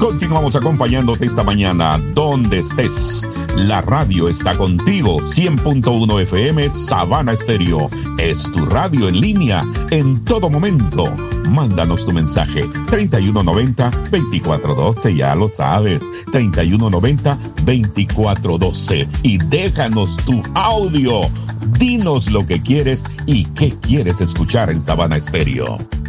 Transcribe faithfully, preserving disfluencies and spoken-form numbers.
Continuamos acompañándote esta mañana, donde estés. La radio está contigo, cien punto uno F M, Sabana Estéreo. Es tu radio en línea, en todo momento. Mándanos tu mensaje, treinta y uno noventa, veinticuatro doce, ya lo sabes, treinta y uno noventa, veinticuatro doce. Y déjanos tu audio. Dinos lo que quieres y qué quieres escuchar en Sabana Estéreo.